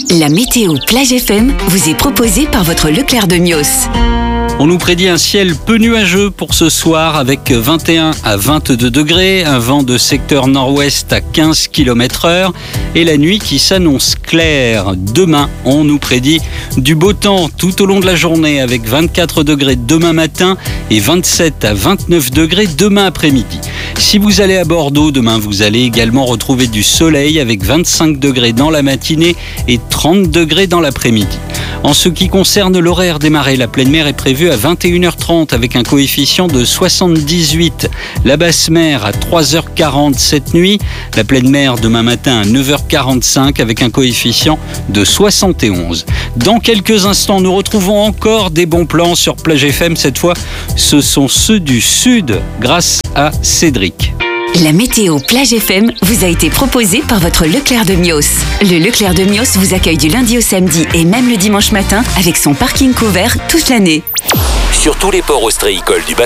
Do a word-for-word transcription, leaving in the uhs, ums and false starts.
La météo Plage F M vous est proposée par votre Leclerc de Mios. On nous prédit un ciel peu nuageux pour ce soir avec vingt et un à vingt-deux degrés, un vent de secteur nord-ouest à quinze kilomètres heure et la nuit qui s'annonce claire. Demain, on nous prédit du beau temps tout au long de la journée avec vingt-quatre degrés demain matin et vingt-sept à vingt-neuf degrés demain après-midi. Si vous allez à Bordeaux, demain vous allez également retrouver du soleil avec vingt-cinq degrés dans la matinée et trente degrés dans l'après-midi. En ce qui concerne l'horaire des marées, la pleine mer est prévue à vingt et une heures trente avec un coefficient de soixante-dix-huit. La basse mer à trois heures quarante cette nuit. La pleine mer demain matin à neuf heures quarante-cinq avec un coefficient de soixante et onze. Dans quelques instants, nous retrouvons encore des bons plans sur Plage F M. Cette fois, ce sont ceux du Sud grâce à Cédric. La météo Plage F M vous a été proposée par votre Leclerc de Mios. Le Leclerc de Mios vous accueille du lundi au samedi et même le dimanche matin avec son parking couvert toute l'année. Sur tous les ports ostréicoles du